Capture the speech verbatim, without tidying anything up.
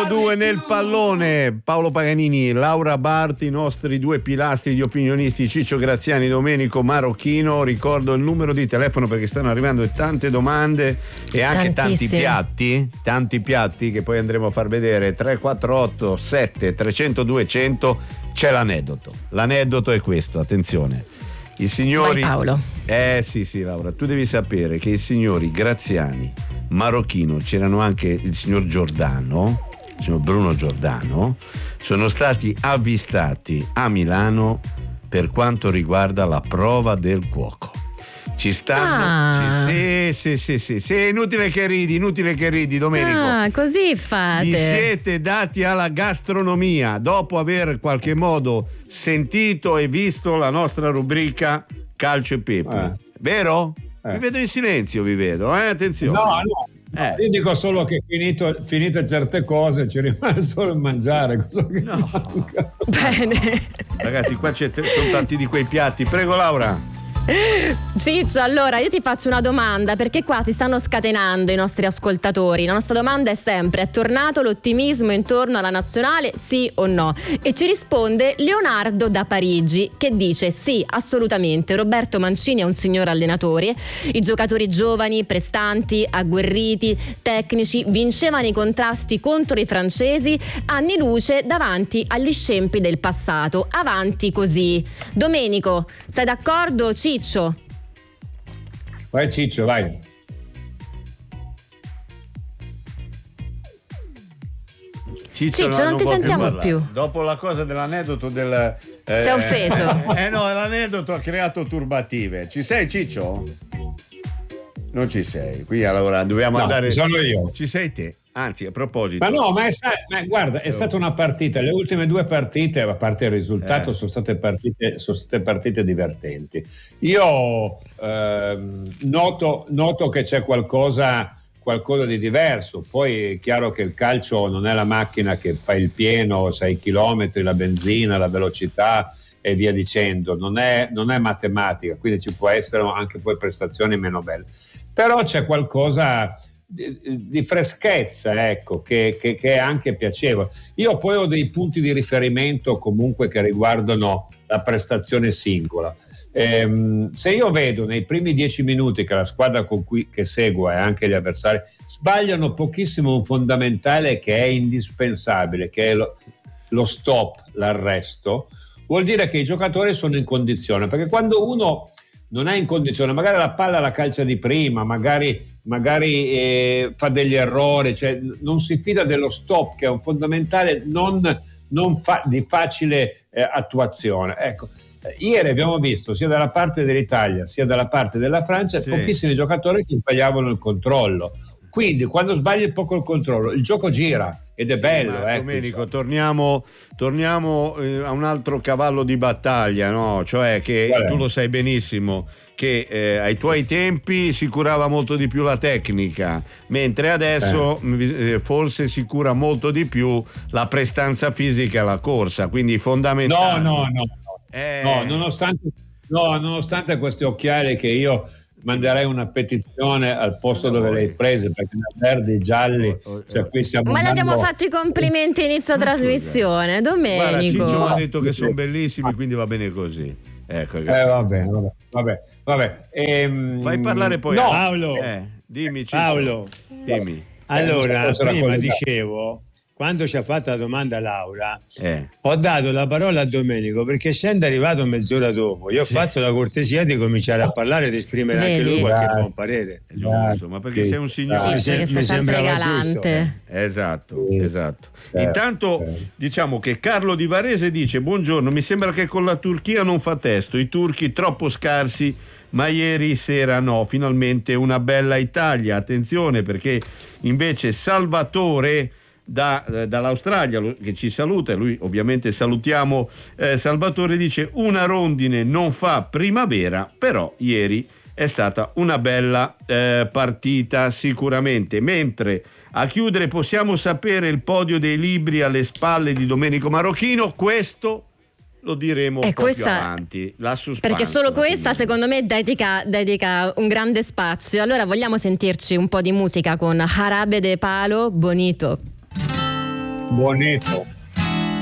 due nel pallone, Paolo Paganini, Laura Barti, i nostri due pilastri di opinionisti, Ciccio Graziani, Domenico Marocchino. Ricordo il numero di telefono perché stanno arrivando tante domande e anche tanti piatti, tanti piatti che poi andremo a far vedere. Tre quattro otto sette trecento duecento. C'è l'aneddoto. L'aneddoto è questo, attenzione. I signori Vai Paolo. Eh sì sì Laura, tu devi sapere che i signori Graziani, Marocchino, c'erano anche il signor Giordano, il signor Bruno Giordano, sono stati avvistati a Milano per quanto riguarda la prova del cuoco. Ci stanno? Ah. Ci, sì, sì, sì, sì, sì, è inutile che ridi, inutile che ridi, Domenico. Ah, così fate. Vi siete dati alla gastronomia dopo aver qualche modo sentito e visto la nostra rubrica Calcio e Pepe. Eh. Vero? Eh. Vi vedo in silenzio, vi vedo, eh? Attenzione. No, no. Eh. Io dico solo che finito, finite certe cose ci rimane solo il mangiare. Cosa che No. manca. Bene. Ragazzi, qua c'è, sono tanti di quei piatti. Prego Laura. Ciccio, allora io ti faccio una domanda, perché qua si stanno scatenando i nostri ascoltatori. La nostra domanda è sempre: è tornato l'ottimismo intorno alla nazionale, sì o no? E ci risponde Leonardo da Parigi, che dice sì, assolutamente. Roberto Mancini è un signor allenatore, i giocatori giovani, prestanti, agguerriti, tecnici, vincevano i contrasti contro i francesi, anni luce davanti agli scempi del passato. Avanti così. Domenico, sei d'accordo? Ciccio? Vai Ciccio, vai. Ciccio, Ciccio, non ti può sentiamo parlare. più. Dopo la cosa dell'aneddoto del eh, Si è offeso. Eh no, l'aneddoto ha creato turbative. Ci sei Ciccio? Non ci sei. Qui allora dobbiamo No, andare. sono io. Ci sei te. Anzi, a proposito. Ma no, ma, è sta- ma guarda, è stata una partita. Le ultime due partite, a parte il risultato, Eh. sono state partite, sono state partite divertenti. Io ehm, noto, noto che c'è qualcosa, qualcosa di diverso. Poi è chiaro che il calcio non è la macchina che fa il pieno, sei chilometri, la benzina, la velocità e via dicendo. Non è, non è matematica, quindi ci può essere anche poi prestazioni meno belle. Però c'è qualcosa di, di freschezza, ecco, che, che, che è anche piacevole. Io poi ho dei punti di riferimento comunque che riguardano la prestazione singola. Ehm, se io vedo nei primi dieci minuti che la squadra con cui che seguo e anche gli avversari sbagliano pochissimo un fondamentale che è indispensabile, che è lo, lo stop, l'arresto, vuol dire che i giocatori sono in condizione, perché quando uno non è in condizione, magari la palla la calcia di prima, magari, magari eh, fa degli errori, cioè non si fida dello stop, che è un fondamentale non, non fa, di facile eh, attuazione. Ecco, eh, ieri abbiamo visto sia dalla parte dell'Italia sia dalla parte della Francia Sì. pochissimi giocatori che sbagliavano il controllo. Quindi quando sbagli poco il controllo, il gioco gira ed è Sì, bello. ma ecco, Domenico, insomma. torniamo, torniamo eh, a un altro cavallo di battaglia, no? Cioè che Qual è? tu lo sai benissimo che eh, ai tuoi tempi si curava molto di più la tecnica, mentre adesso eh. forse si cura molto di più la prestanza fisica e la corsa, quindi fondamentale. No, no, no, no. Eh. No, nonostante, no, nonostante questi occhiali che io manderei una petizione al posto dove le hai prese, perché ne verdi, gialli, cioè qui siamo Ma le andando- abbiamo fatti i complimenti inizio Ma scusa. trasmissione, Domenico. Guarda, Ciccio mi ha detto che sono bellissimi, quindi va bene così. Ecco, Eh, va bene, vabbè, vabbè, vabbè. Ehm, fai parlare poi. no, Paolo. Eh, dimmi Ciccio. Paolo, Dimmi. allora, non so se era prima collegato. dicevo, quando ci ha fatto la domanda Laura, Eh. ho dato la parola a Domenico perché essendo arrivato mezz'ora dopo, gli ho Sì. fatto la cortesia di cominciare a parlare e di esprimere anche Vedi? lui qualche Grazie. buon parere. È giusto, ma perché Sì. sei un signore. Sì, Mi perché sem- sei mi sempre sembrava galante. Esatto, Sì. esatto. Certo, Intanto certo. diciamo che Carlo di Varese dice: buongiorno, mi sembra che con la Turchia non fa testo, i turchi troppo scarsi, ma ieri sera no, finalmente una bella Italia. Attenzione perché invece Salvatore da, eh, dall'Australia lo- che ci saluta, e lui ovviamente salutiamo eh, Salvatore, dice: una rondine non fa primavera, però ieri è stata una bella eh, partita sicuramente. Mentre a chiudere possiamo sapere il podio dei libri alle spalle di Domenico Marocchino, questo lo diremo E un po' questa- più avanti. La suspense, Perché solo questa quindi. secondo me dedica, dedica un grande spazio. Allora vogliamo sentirci un po' di musica con Jarabe de Palo Bonito. Buonetto.